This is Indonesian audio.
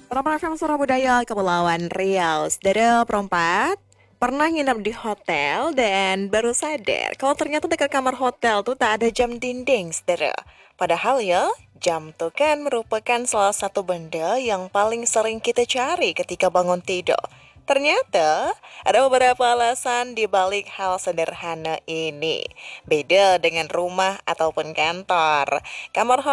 Program Surabaya Kepulauan Riau. Saudara perempat, pernah nginep di hotel dan baru sadar kalau ternyata dekat kamar hotel tuh tak ada jam dinding, saudara. Padahal ya, jam tuh kan merupakan salah satu benda yang paling sering kita cari ketika bangun tidur. Ternyata ada beberapa alasan di balik hal sederhana ini. Beda dengan rumah ataupun kantor. Kamar